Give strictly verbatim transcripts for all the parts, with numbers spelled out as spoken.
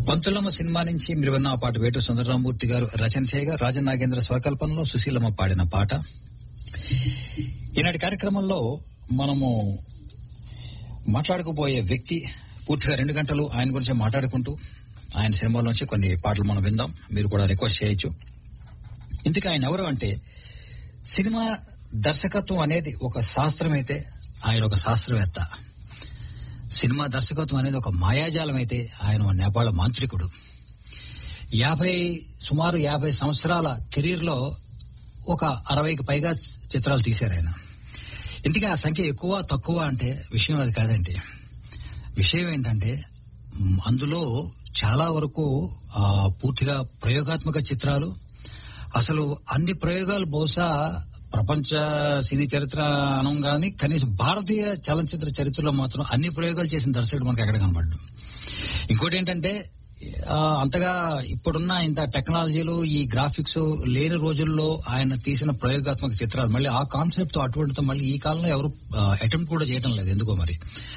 పంతులమ్మ cinema నుంచి మీరు విన్న ఆ పాట వేటు సుందరరామూర్తి గారు రచన చేయగా రాజన్ నాగేంద్ర స్వరకల్పనలో సుశీలమ్మ పాడిన పాట. ఈనాటి కార్యక్రమంలో మనము మాట్లాడుకుపోయే వ్యక్తి పూర్తిగా రెండు గంటలు ఆయన గురించి మాట్లాడుకుంటూ ఆయన సినిమాలోంచి కొన్ని పాటలు మనం విందాం. మీరు కూడా రిక్వెస్ట్ చేయొచ్చు. ఇందుకు ఆయన ఎవరు అంటే, సినిమా దర్శకత్వం అనేది ఒక శాస్త్రం అయితే ఆయన ఒక శాస్త్రవేత్త. సినిమా దర్శకత్వం అనేది ఒక మాయాజాలం అయితే ఆయన నేపాళ మాంత్రికుడు. యాభై సుమారు యాభై సంవత్సరాల కెరీర్ లో ఒక అరవైకి పైగా చిత్రాలు తీశారు ఆయన. ఇందుకే ఆ సంఖ్య ఎక్కువ తక్కువ అంటే విషయం అది కాదండి. విషయం ఏంటంటే అందులో చాలా వరకు పూర్తిగా ప్రయోగాత్మక చిత్రాలు. అసలు అన్ని ప్రయోగాలు బహుశా ప్రపంచ సినీ చరిత్ర అనం గాని కనీసం భారతీయ చలనచిత్ర చరిత్రలో మాత్రం అన్ని ప్రయోగాలు చేసిన దర్శకుడు మనకు ఎక్కడ కనబడ్డు. ఇంకోటి ఏంటంటే అంతగా ఇప్పుడున్న ఇంత టెక్నాలజీలు ఈ గ్రాఫిక్స్ లేని రోజుల్లో ఆయన తీసిన ప్రయోగాత్మక చిత్రాలు మళ్ళీ ఆ కాన్సెప్ట్ తో అటువంటితో మళ్ళీ ఈ కాలంలో ఎవరు అటెంప్ట్ కూడా చేయడం లేదు ఎందుకో మరి.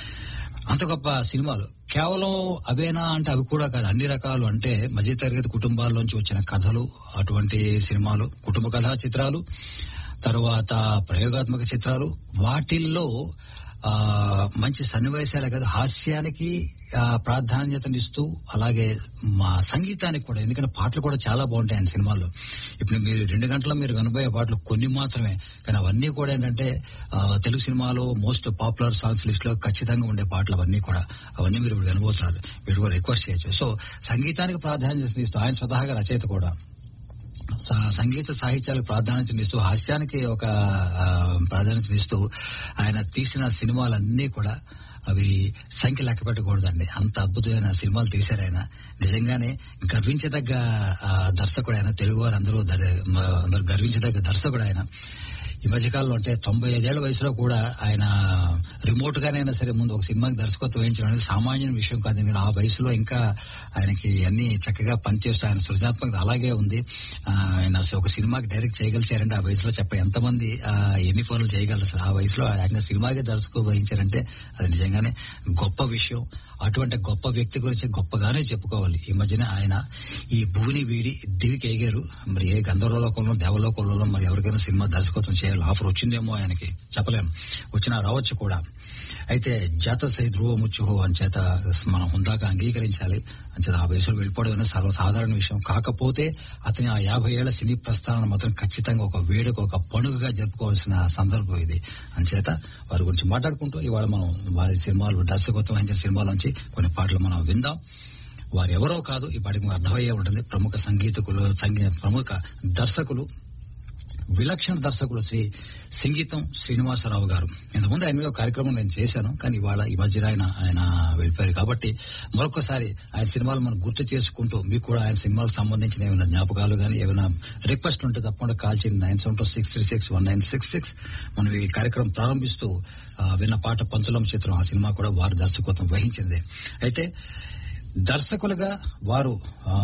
అంత గొప్ప సినిమాలు కేవలం అవేనా అంటే అవి కూడా కాదు, అన్ని రకాలు. అంటే మధ్యతరగతి కుటుంబాల్లోంచి వచ్చిన కథలు, అటువంటి సినిమాలు, కుటుంబ కథా చిత్రాలు, తరువాత ప్రయోగాత్మక చిత్రాలు. వాటిల్లో ఆ మంచి సన్నివేశాలే కాదు, హాస్యానికి ప్రాధాన్యతనిస్తూ అలాగే మా సంగీతానికి కూడా, ఎందుకంటే పాటలు కూడా చాలా బాగుంటాయి ఆయన సినిమాల్లో. ఇప్పుడు మీరు రెండు గంటల మీరు కనబోయే పాటలు కొన్ని మాత్రమే, కానీ అవన్నీ కూడా ఏంటంటే తెలుగు సినిమాలో మోస్ట్ పాపులర్ సాంగ్స్ లిస్ట్ లో ఖచ్చితంగా ఉండే పాటలు అవన్నీ కూడా. అవన్నీ మీరు ఇప్పుడు వినబోతున్నారు, మీరు కూడా రిక్వెస్ట్ చేయొచ్చు. సో సంగీతానికి ప్రాధాన్యతనిస్తూ ఆయన స్వతహాగా రచయిత కూడా సంగీత సాహిత్యాలకు ప్రాధాన్యతనిస్తూ హాస్యానికి ఒక ప్రాధాన్యతనిస్తూ ఆయన తీసిన సినిమాలన్నీ కూడా అవి సంఖ్య లెక్క పెట్టకూడదండి. అంత అద్భుతమైన సినిమాలు తీశారు ఆయన. నిజంగానే గర్వించదగ్గ దర్శకుడు ఆయన. తెలుగు వారు అందరూ అందరూ గర్వించదగ్గ దర్శకుడు ఆయన. ఈ మధ్యకాలంలో అంటే తొంభై ఐదేళ్ల వయసులో కూడా ఆయన రిమోట్ గానైనా సరే ముందు ఒక సినిమాకి దర్శకత్వం వహించడం అనేది సామాన్య విషయం కాదు. ఎందుకంటే ఆ వయసులో ఇంకా ఆయనకి అన్ని చక్కగా పనిచేస్తూ ఆయన సృజనాత్మకత అలాగే ఉంది. ఆయన ఒక సినిమాకి డైరెక్ట్ చేయగలిచారంటే ఆ వయసులో చెప్ప ఎంతమంది ఎన్ని పనులు చేయగలరు అసలు. ఆ వయసులో ఆయన సినిమాకి దర్శకత్వం వహించారంటే అది నిజంగానే గొప్ప విషయం. అటువంటి గొప్ప వ్యక్తి గురించి గొప్పగానే చెప్పుకోవాలి. ఈ మధ్యన ఆయన ఈ భూమిని వీడి దివికి ఎగారు. మరి ఏ గంధర్వలోకంలో దేవలోకంలో మరి ఎవరికైనా సినిమా దర్శకత్వం చేయాలి ఆఫర్ వచ్చిందేమో ఆయనకి, చెప్పలేం. వచ్చినా రావచ్చు కూడా. అయితే జాత సై ధ్రువ ముచ్చుహో అని చేత మనం హుందాగా అంగీకరించాలి. అంచేత ఆ వయసులో వెళ్ళిపోవడం అనేది సర్వసాధారణ విషయం. కాకపోతే అతని ఆ యాభై ఏళ్ల సినీ ప్రస్థానం మాత్రం ఖచ్చితంగా ఒక వేడుక, ఒక పండుగగా జరుపుకోవాల్సిన సందర్భం ఇది. అంచేత వారి గురించి మాట్లాడుకుంటూ ఇవాళ మనం వారి సినిమాలు దర్శకత్వం వహించిన సినిమాల నుంచి కొన్ని పాటలు మనం విందాం. వారు ఎవరో కాదు, ఈ పాటికి అర్థమయ్యే ఉంటుంది. ప్రముఖ సంగీతకులు, ప్రముఖ దర్శకులు, విలక్షణ దర్శకుడు శ్రీ సంగీతం శ్రీనివాసరావు గారు. ఇంతకుముందు ఆయన మీద కార్యక్రమం నేను చేశాను, కానీ ఇవాళ ఈ మధ్య ఆయన ఆయన వెళ్ళిపోయారు. కాబట్టి మరొకసారి ఆయన సినిమాలు మనం గుర్తు చేసుకుంటూ మీకు కూడా ఆయన సినిమాలకు సంబంధించిన ఏమైనా జ్ఞాపకాలు కానీ ఏమైనా రిక్వెస్ట్ ఉంటే తప్పకుండా కాల్ చేయండి. Nine seven two six three six one nine six six మనం ఈ కార్యక్రమం ప్రారంభిస్తూ విన్న పాట పంతులం చిత్రం. ఆ సినిమా కూడా వారు దర్శకత్వం వహించింది. అయితే దర్శకులుగా వారు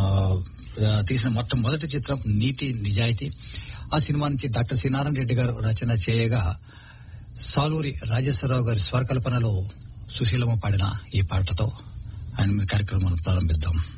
తీసిన మొట్టమొదటి చిత్రం నీతి నిజాయితీ. ఆ సినిమా నుంచి డాక్టర్ సి నారాయణ రెడ్డి గారు రచన చేయగా సాలూరి రాజేశ్వరరావు గారి స్వరకల్పనలో సుశీలమ్మ పాడిన ఈ పాటతో ఆయన కార్యక్రమాన్ని ప్రారంభిద్దాం.